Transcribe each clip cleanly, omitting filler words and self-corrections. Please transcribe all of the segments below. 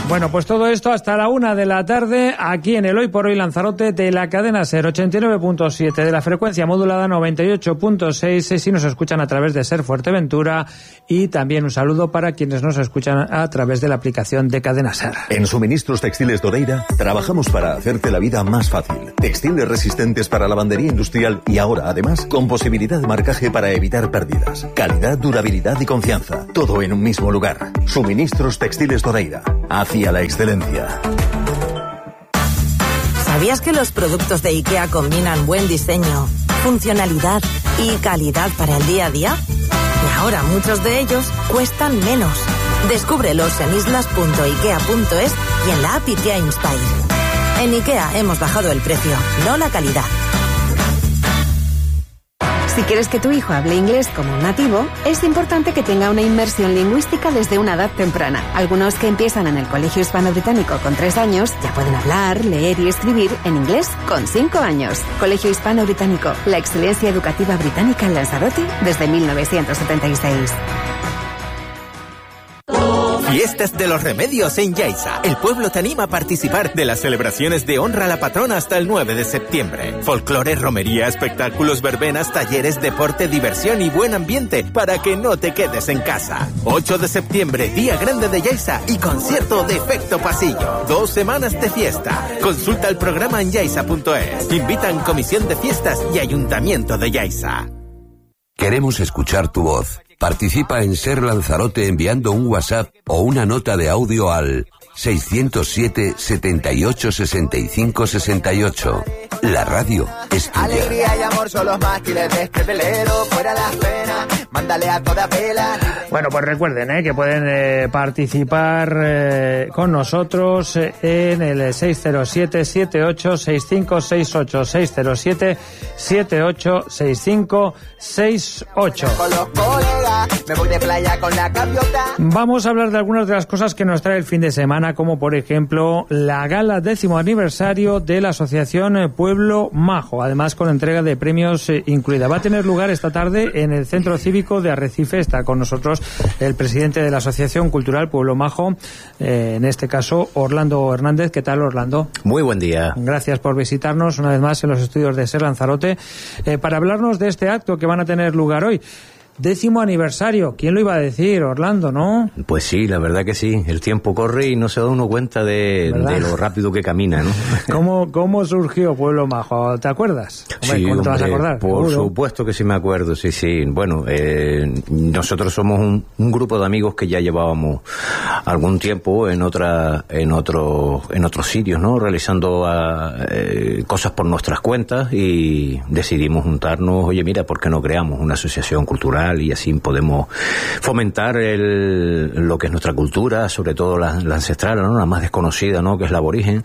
Bueno, pues todo esto hasta la 1 de la tarde, aquí en el Hoy por Hoy Lanzarote de la cadena SER 89.7, de la frecuencia modulada 98.6, si nos escuchan a través de SER Fuerteventura, y también un saludo para quienes nos escuchan a través de la aplicación de Cadena SER. En Suministros Textiles Doreira trabajamos para hacerte la vida más fácil. Textiles resistentes para lavandería industrial y ahora, además, con posibilidad de marcaje para evitar pérdidas. Calidad, durabilidad y confianza. Todo en un mismo lugar. Suministros Textiles Doreira. Hacia la excelencia. ¿Sabías que los productos de IKEA combinan buen diseño, funcionalidad y calidad para el día a día? Y ahora muchos de ellos cuestan menos. Descúbrelos en islas.ikea.es y en la app IKEA Inspire. En IKEA hemos bajado el precio, no la calidad. Si quieres que tu hijo hable inglés como un nativo, es importante que tenga una inmersión lingüística desde una edad temprana. Algunos que empiezan en el Colegio Hispano-Británico con 3 años ya pueden hablar, leer y escribir en inglés con 5 años. Colegio Hispano-Británico, la excelencia educativa británica en Lanzarote desde 1976. Fiestas de los Remedios en Yaiza. El pueblo te anima a participar de las celebraciones de honra a la patrona hasta el 9 de septiembre. Folclore, romería, espectáculos, verbenas, talleres, deporte, diversión y buen ambiente para que no te quedes en casa. 8 de septiembre, Día Grande de Yaiza y concierto de efecto pasillo. 2 semanas de fiesta. Consulta el programa en yaiza.es. Invitan Comisión de Fiestas y Ayuntamiento de Yaiza. Queremos escuchar tu voz. Participa en SER Lanzarote enviando un WhatsApp o una nota de audio al 607 78 65 68. La radio es tuya. Alegría y amor son los mástiles de este velero, fuera las penas, mándale a toda pela. Bueno, pues recuerden que pueden participar con nosotros en el 607 78 65 68, 607 78 65 68. Con los colegas me voy de playa con la gaviota. Vamos a hablar de algunas de las cosas que nos trae el fin de semana, como por ejemplo la gala 10º aniversario de la asociación Pueblo Majo, además con entrega de premios incluida. Va a tener lugar esta tarde en el Centro Cívico de Arrecife. Está con nosotros el presidente de la Asociación Cultural Pueblo Majo, en este caso Orlando Hernández. ¿Qué tal, Orlando? Muy buen día. Gracias por visitarnos una vez más en los estudios de SER Lanzarote para hablarnos de este acto que van a tener lugar hoy. 10º aniversario, ¿quién lo iba a decir, Orlando, no? Pues sí, la verdad que sí, el tiempo corre y no se da uno cuenta de lo rápido que camina, ¿no? ¿Cómo surgió Pueblo Majo? ¿Te acuerdas? Sí, ¿Cómo te vas a acordar? Por supuesto que sí me acuerdo, sí. Bueno, nosotros somos un grupo de amigos que ya llevábamos algún tiempo en otros sitios, ¿no? Realizando cosas por nuestras cuentas y decidimos juntarnos. Oye, mira, ¿por qué no creamos una asociación cultural? Y así podemos fomentar lo que es nuestra cultura, sobre todo la ancestral, ¿no? La más desconocida, ¿no? Que es la aborigen.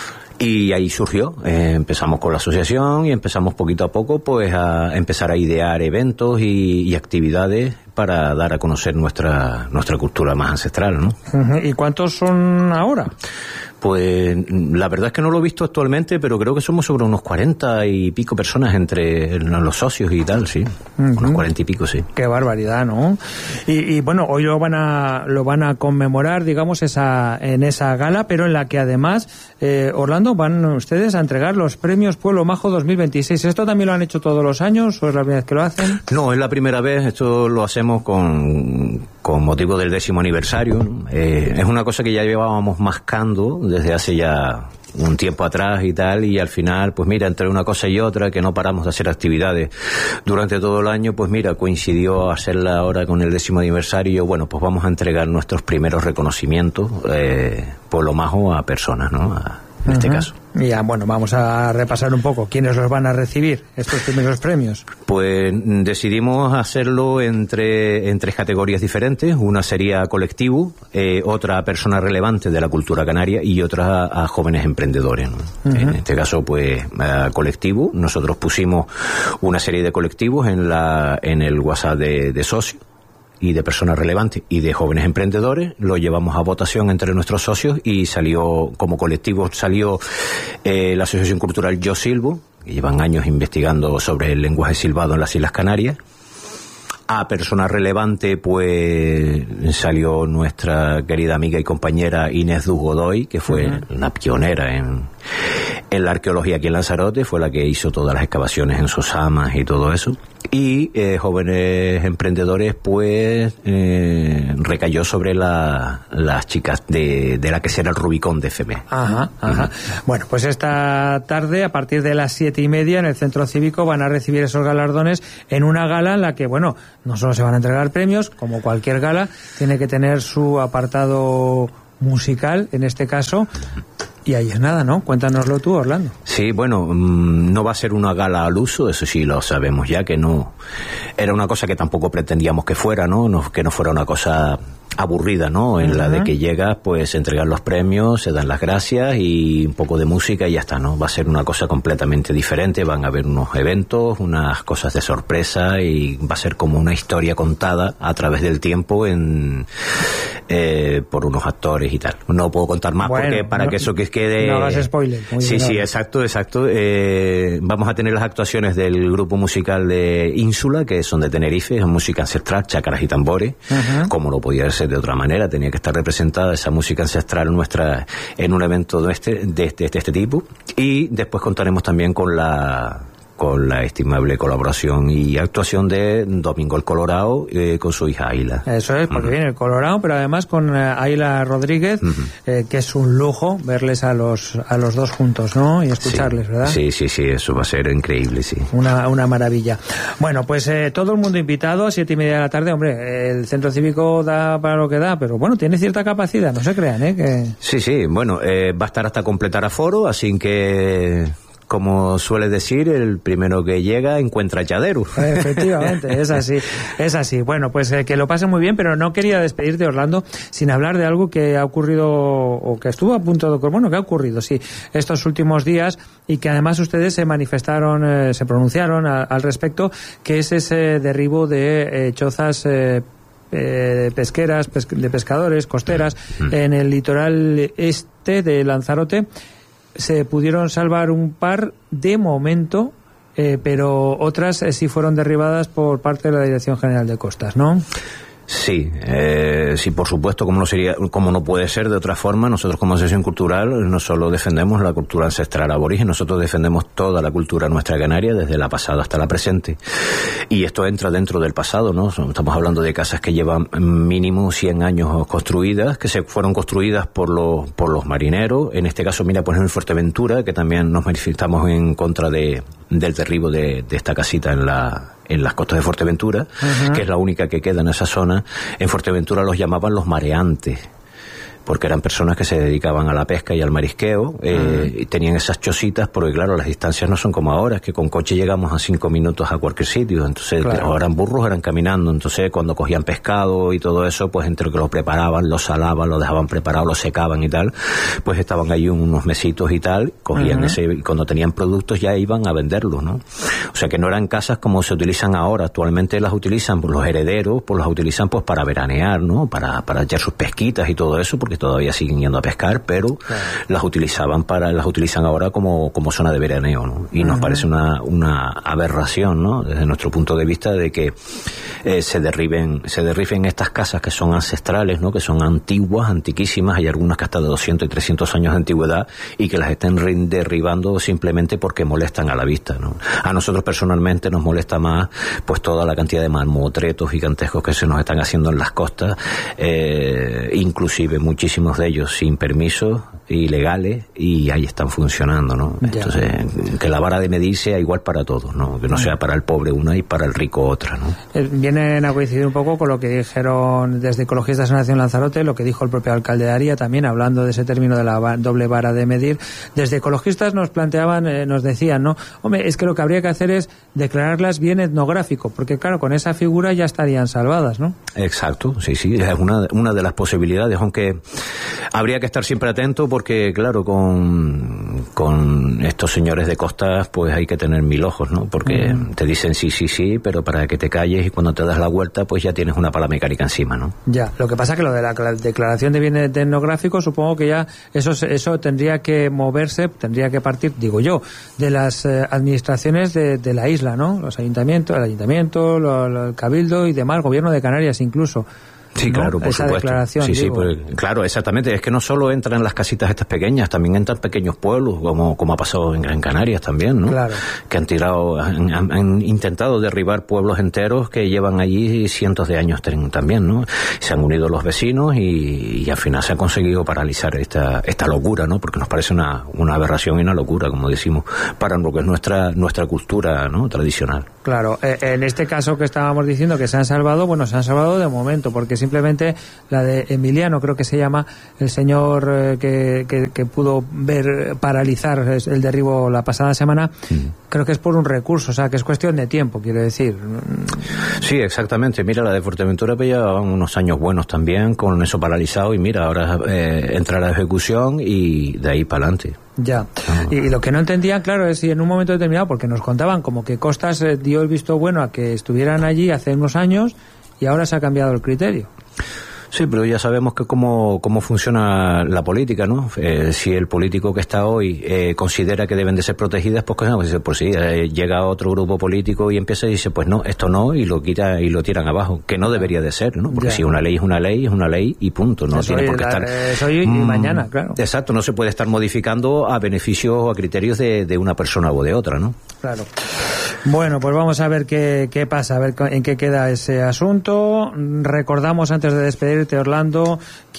Y ahí surgió, empezamos con la asociación y empezamos poquito a poco pues a empezar a idear eventos y actividades para dar a conocer nuestra cultura más ancestral, ¿no? ¿Y cuántos son ahora? Pues la verdad es que no lo he visto actualmente, pero creo que somos sobre unos 40 y pico personas entre los socios y tal, sí. Unos 40 y pico, sí. Qué barbaridad, ¿no? Y bueno, hoy lo van a conmemorar, digamos, en esa gala, pero en la que además, Orlando, van ustedes a entregar los premios Pueblo Majo 2026. ¿Esto también lo han hecho todos los años o es la primera vez que lo hacen? No, es la primera vez. Esto lo hacemos con motivo del 10º aniversario, ¿no? Es una cosa que ya llevábamos mascando desde hace ya un tiempo atrás y tal, y al final, pues mira, entre una cosa y otra, que no paramos de hacer actividades durante todo el año, pues mira, coincidió hacerla ahora con el 10º aniversario. Bueno, pues vamos a entregar nuestros primeros reconocimientos, Pueblo Majo, a personas, ¿no? En este caso. Ya, bueno, vamos a repasar un poco quiénes los van a recibir, estos primeros premios. Pues decidimos hacerlo en 3 categorías diferentes. Una sería colectivo, otra a personas relevantes de la cultura canaria y otra a jóvenes emprendedores, ¿no? En este caso, pues, colectivo. Nosotros pusimos una serie de colectivos en el WhatsApp de socios y de personas relevantes y de jóvenes emprendedores. Lo llevamos a votación entre nuestros socios y salió, como colectivo, la Asociación Cultural Yo Silbo, que llevan años investigando sobre el lenguaje silbado en las Islas Canarias. A persona relevante, pues salió nuestra querida amiga y compañera Inés Duz Godoy, que fue la pionera en la arqueología aquí en Lanzarote, fue la que hizo todas las excavaciones en Sosamas y todo eso. Y jóvenes emprendedores, pues recayó sobre las chicas de la que será el Rubicón de FM. Bueno, pues esta tarde, a partir de las 7:30, en el Centro Cívico van a recibir esos galardones en una gala en la que, bueno, no solo se van a entregar premios, como cualquier gala, tiene que tener su apartado musical, en este caso. Y ahí es nada, ¿no? Cuéntanoslo tú, Orlando. Sí, bueno, no va a ser una gala al uso, eso sí lo sabemos ya, que no era una cosa que tampoco pretendíamos que fuera, ¿no? Que no fuera una cosa aburrida, ¿no? En la de que llegas, pues se entregan los premios, se dan las gracias y un poco de música y ya está, ¿no? Va a ser una cosa completamente diferente, van a haber unos eventos, unas cosas de sorpresa y va a ser como una historia contada a través del tiempo por unos actores y tal. No puedo contar más, bueno, porque para que eso que quede... No hagas spoiler. Sí, exacto. Vamos a tener las actuaciones del grupo musical de Ínsula, que son de Tenerife, es música ancestral, chácaras y tambores, como no podía ser de otra manera, tenía que estar representada esa música ancestral nuestra en un evento de este tipo. Y después contaremos también con la estimable colaboración y actuación de Domingo el Colorado con su hija Ayla. Eso es, porque viene el Colorado, pero además con Ayla Rodríguez, que es un lujo verles a los dos juntos, ¿no? Y escucharles, ¿verdad? Sí, eso va a ser increíble, sí. Una maravilla. Bueno, pues todo el mundo invitado a 7:30 de la tarde. Hombre, el Centro Cívico da para lo que da, pero bueno, tiene cierta capacidad, no se crean, ¿eh? Sí, bueno, va a estar hasta completar aforo, así que... Como suele decir, el primero que llega encuentra echadero. Efectivamente, es así. Bueno, pues que lo pasen muy bien, pero no quería despedirte, Orlando, sin hablar de algo que ha ocurrido, o que estuvo a punto de ocurrir, bueno, que ha ocurrido, sí, estos últimos días, y que además ustedes se manifestaron, se pronunciaron al respecto, que es ese derribo de chozas pesqueras, de pescadores, costeras, en el litoral este de Lanzarote. Se pudieron salvar un par de momento, pero otras sí fueron derribadas por parte de la Dirección General de Costas, ¿no? Sí, por supuesto, como no puede ser de otra forma. Nosotros como Asociación Cultural no solo defendemos la cultura ancestral aborigen, nosotros defendemos toda la cultura nuestra canaria, desde la pasada hasta la presente. Y esto entra dentro del pasado, ¿no? Estamos hablando de casas que llevan mínimo 100 años construidas, que se fueron construidas por los marineros. En este caso, mira, pues en Fuerteventura, que también nos manifestamos en contra del derribo de esta casita en las costas de Fuerteventura, que es la única que queda en esa zona. En Fuerteventura los llamaban los mareantes, porque eran personas que se dedicaban a la pesca y al marisqueo, y tenían esas chocitas, porque claro, las distancias no son como ahora, es que con coche llegamos a 5 minutos a cualquier sitio, entonces claro, eran burros, eran caminando, entonces cuando cogían pescado y todo eso, pues entre que lo preparaban, lo salaban, lo dejaban preparado, lo secaban y tal, pues estaban ahí unos mesitos y tal, cogían ese, y cuando tenían productos ya iban a venderlos, ¿no? O sea que no eran casas como se utilizan ahora, actualmente las utilizan pues, los herederos, pues las utilizan pues para veranear, ¿no? Para echar sus pesquitas y todo eso, porque todavía siguen yendo a pescar, pero las utilizan ahora como zona de veraneo, ¿no? Y nos parece una aberración, ¿no? Desde nuestro punto de vista, de que se derriben estas casas que son ancestrales, ¿no? Que son antiguas, antiquísimas, hay algunas que hasta de 200 y 300 años de antigüedad, y que las estén derribando simplemente porque molestan a la vista, ¿no? A nosotros personalmente nos molesta más pues toda la cantidad de mamotretos gigantescos que se nos están haciendo en las costas, inclusive muchísimos de ellos sin permisos, ilegales, y ahí están funcionando, ¿no? Entonces, que la vara de medir sea igual para todos, ¿no? Que no sea para el pobre una y para el rico otra, ¿no? Vienen a coincidir un poco con lo que dijeron desde Ecologistas en Nación Lanzarote, lo que dijo el propio alcalde de Aria también, hablando de ese término de la doble vara de medir. Desde Ecologistas nos planteaban, nos decían, ¿no? Hombre, es que lo que habría que hacer es declararlas bien etnográfico, porque claro, con esa figura ya estarían salvadas, ¿no? Exacto, sí, es una de las posibilidades, aunque habría que estar siempre atento porque, claro, con con estos señores de costas pues hay que tener 1000 ojos, ¿no? Porque te dicen sí, pero para que te calles, y cuando te das la vuelta pues ya tienes una pala mecánica encima, ¿no? Ya, lo que pasa es que lo de la declaración de bienes etnográficos, supongo que ya eso tendría que moverse, tendría que partir, digo yo, de las administraciones de la isla, ¿no? Los ayuntamientos, el cabildo y demás, el gobierno de Canarias incluso. Sí, ¿no? claro, por esa supuesto. Declaración, sí, pues, claro, exactamente. Es que no solo entran las casitas estas pequeñas, también entran pequeños pueblos, como ha pasado en Gran Canarias también, ¿no? Claro. Que han intentado derribar pueblos enteros que llevan allí cientos de años también, ¿no? Se han unido los vecinos y al final se ha conseguido paralizar esta locura, ¿no? Porque nos parece una aberración y una locura, como decimos, para lo que es nuestra cultura, ¿no? Tradicional. Claro, en este caso que estábamos diciendo que se han salvado de momento, porque simplemente la de Emiliano, creo que se llama, el señor que pudo ver paralizar el derribo la pasada semana, creo que es por un recurso, o sea, que es cuestión de tiempo, quiero decir. Sí, exactamente. Mira, la de Fuerteventura pues llevaban unos años buenos también con eso paralizado, y mira, ahora entra la ejecución y de ahí para adelante. Ya, y lo que no entendían, claro, es si en un momento determinado, porque nos contaban como que Costas dio el visto bueno a que estuvieran allí hace unos años y ahora se ha cambiado el criterio. Sí, pero ya sabemos que cómo funciona la política, ¿no? Si el político que está hoy considera que deben de ser protegidas, pues sí, llega otro grupo político y empieza y dice, pues no, esto no, y lo quita y lo tiran abajo, que no debería de ser, ¿no? Porque si una ley es una ley y punto, no tiene por qué estar... Es hoy y mañana, claro. Exacto, no se puede estar modificando a beneficios o a criterios de una persona o de otra, ¿no? Claro. Bueno, pues vamos a ver qué pasa, a ver en qué queda ese asunto. Recordamos antes de despedirte, Orlando,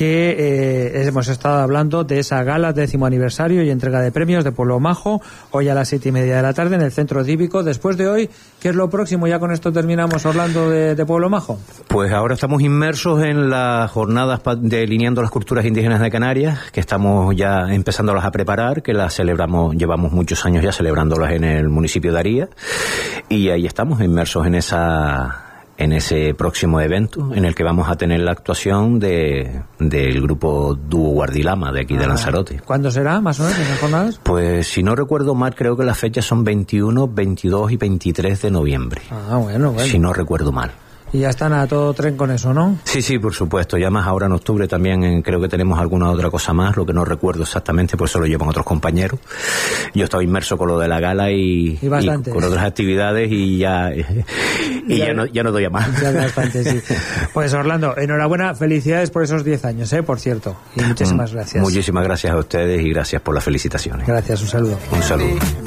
que hemos estado hablando de esa gala 10º aniversario y entrega de premios de Pueblo Majo, hoy a las 7:30 de la tarde en el Centro Cívico. Después de hoy, ¿qué es lo próximo? Ya con esto terminamos, Orlando, de Pueblo Majo. Pues ahora estamos inmersos en las jornadas delineando las culturas indígenas de Canarias, que estamos ya empezándolas a preparar, que las celebramos, llevamos muchos años ya celebrándolas en el municipio de Aría, y ahí estamos inmersos en ese próximo evento en el que vamos a tener la actuación del grupo Dúo Guardilama de aquí de Lanzarote. ¿Cuándo será, más o menos, esas jornadas? Pues si no recuerdo mal, creo que las fechas son 21, 22 y 23 de noviembre. Bueno. Si no recuerdo mal. Y ya están a todo tren con eso, ¿no? Sí, por supuesto. Ya más ahora en octubre también creo que tenemos alguna otra cosa más, lo que no recuerdo exactamente, por eso lo llevan otros compañeros. Yo estaba inmerso con lo de la gala y con otras actividades y ya no doy a más. Ya bastante, sí. Pues Orlando, enhorabuena, felicidades por esos 10 años, por cierto. Y muchísimas gracias. Muchísimas gracias a ustedes y gracias por las felicitaciones. Gracias, un saludo. Un saludo.